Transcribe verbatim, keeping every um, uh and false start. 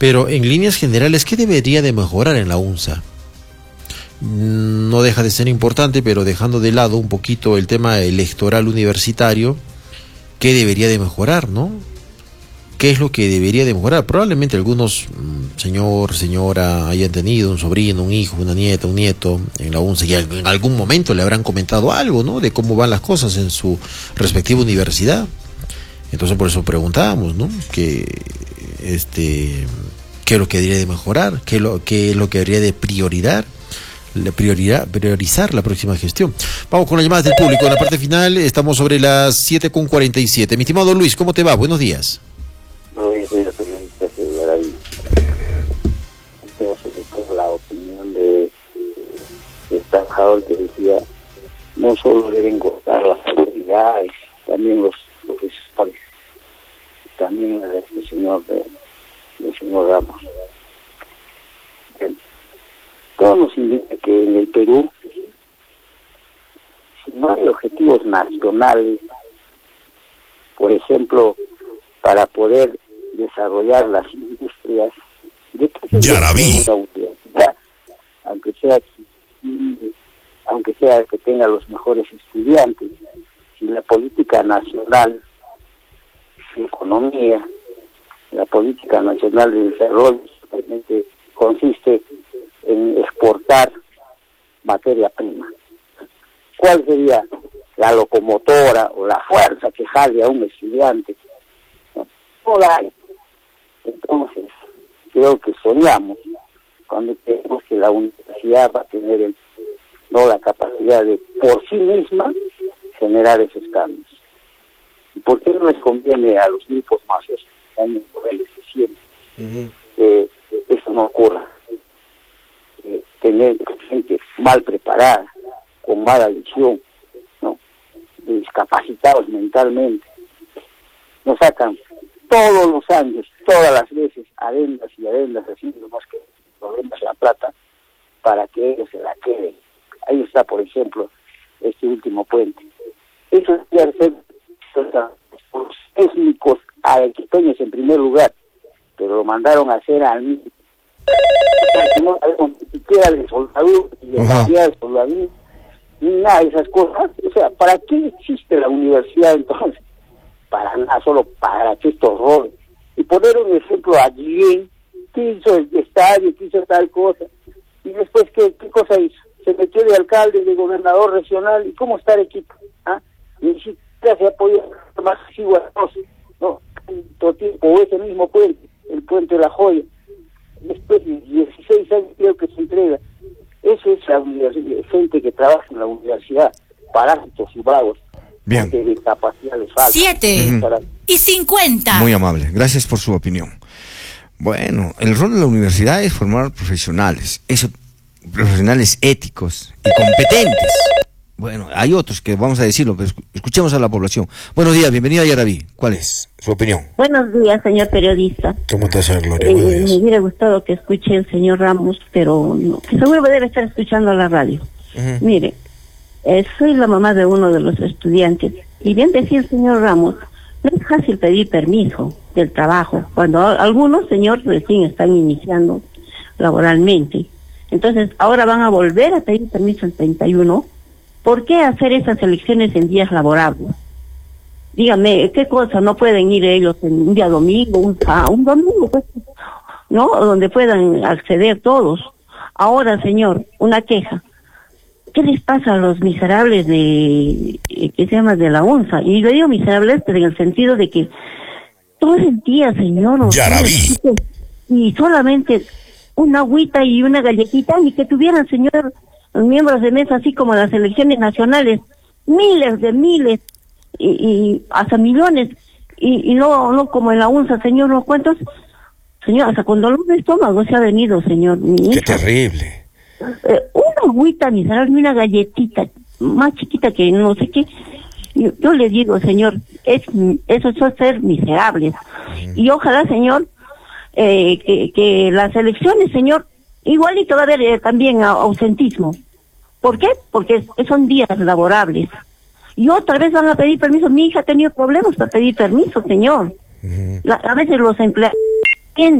Pero en líneas generales, ¿qué debería de mejorar en la UNSA? No deja de ser importante, pero dejando de lado un poquito el tema electoral universitario, ¿qué debería de mejorar, no? ¿Qué es lo que debería de mejorar? Probablemente algunos, señor, señora, hayan tenido un sobrino, un hijo, una nieta, un nieto en la UNSA y en algún momento le habrán comentado algo, ¿no? De cómo van las cosas en su respectiva universidad. Entonces por eso preguntamos, ¿no? Que, este, ¿qué es lo que debería de mejorar? ¿Qué es lo, qué es lo que debería de prioridad? La prioridad, priorizar la próxima gestión. Vamos con las llamadas del público. En la parte final estamos sobre las siete con cuarenta y siete. Mi estimado Luis, ¿cómo te va? Buenos días. Buenos días, periodista. Tengo sobre todo la opinión de el trabajador que decía, no solo deben costar las autoridades, también los profesores, también la de este señor, de, del señor Ramos. Bien. Todo nos indica que en el Perú, si no hay objetivos nacionales, por ejemplo, para poder desarrollar las industrias, de que Yaraví, aunque sea aunque sea que tenga los mejores estudiantes, si la política nacional de economía, la política nacional de desarrollo realmente consiste en exportar materia prima. ¿Cuál sería la locomotora o la fuerza que jale a un estudiante? No, no la hay. Entonces, creo que soñamos cuando creemos que la universidad va a tener el, no la capacidad de por sí misma generar esos cambios. ¿Y por qué no les conviene a los grupos más años noveles que siempre uh-huh. que eso no ocurra? Eh, tener gente mal preparada, con mala visión, ¿no? Discapacitados mentalmente, nos sacan todos los años, todas las veces, adendas y adendas, haciendo más que problemas la plata, para que ellos se la queden. Ahí está, por ejemplo, este último puente. Eso debe ser por los técnicos arequipeños en primer lugar, pero lo mandaron a hacer al mismo. No sabemos ni siquiera de soldadura, ni de cantidad de soldadura, ni nada de esas cosas. O sea, ¿para qué existe la universidad entonces? Para nada, solo para que estos roben. Y poner un ejemplo allí, ¿qué hizo el estadio? ¿Qué hizo tal cosa? Y después, ¿qué, qué cosa hizo? Se metió de alcalde, de gobernador regional. ¿Y cómo está Arequipa? ¿Ah? Ni siquiera se ha podido más igualoso, ¿no? Todo tiempo, o ese mismo puente, el puente de La Joya. Después de dieciséis años creo que se entrega. Eso es la universidad, gente que trabaja en la universidad, parásitos y vagos. Bien. De capacidad de falta. Siete uh-huh. y cincuenta. Muy amable, gracias por su opinión. Bueno, el rol de la universidad es formar profesionales, eso, profesionales éticos y competentes. Bueno, hay otros que vamos a decirlo, pero escuchemos a la población. Buenos días, bienvenida a Yaraví. ¿Cuál es su opinión? Buenos días, señor periodista. ¿Cómo estás, Gloria? Eh, me hubiera gustado que escuche el señor Ramos, pero no, que seguro debe estar escuchando la radio. Uh-huh. Mire, eh, soy la mamá de uno de los estudiantes, y bien decía el señor Ramos, no es fácil pedir permiso del trabajo, cuando algunos, señor, recién están iniciando laboralmente. Entonces, ahora van a volver a pedir permiso el treinta y uno. ¿Por qué hacer esas elecciones en días laborables? Dígame, ¿qué cosa? ¿No pueden ir ellos en un día domingo, un, ah, un domingo, pues, ¿no? Donde puedan acceder todos. Ahora, señor, una queja. ¿Qué les pasa a los miserables de, ¿qué se llama? De la UNSA? Y yo digo miserables, pero en el sentido de que todo el día, señor, Yaraví, y solamente una agüita y una galletita, y que tuvieran, señor, los miembros de mesa, así como las elecciones nacionales, miles de miles, y, y hasta millones, y, y no no como en la UNSA, señor, ¿no cuentos? Señor, hasta con dolor de estómago se ha venido, señor. Mi qué hija. terrible. Eh, una agüita miserable, una galletita más chiquita que no sé qué. Yo, yo le digo, señor, es eso es ser miserables. Mm. Y ojalá, señor, eh, que, que las elecciones, señor, igualito va a haber eh, también ausentismo. ¿Por qué? Porque son días laborables. Y otra vez van a pedir permiso. Mi hija ha tenido problemas para pedir permiso, señor. Uh-huh. La, a veces los empleados